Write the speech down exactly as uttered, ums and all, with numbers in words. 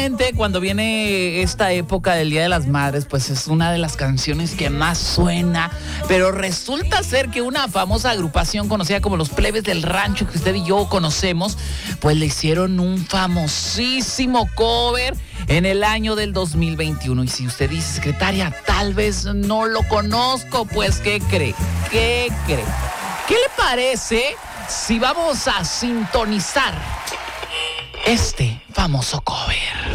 Normalmente cuando viene esta época del Día de las Madres, pues es una de las canciones que más suena, pero resulta ser que una famosa agrupación conocida como los Plebes del Rancho, que usted y yo conocemos, pues le hicieron un famosísimo cover en el año del dos mil veintiuno. Y si usted dice, secretaria, tal vez no lo conozco, pues ¿qué cree? ¿Qué cree? ¿Qué le parece si vamos a sintonizar este famoso cover?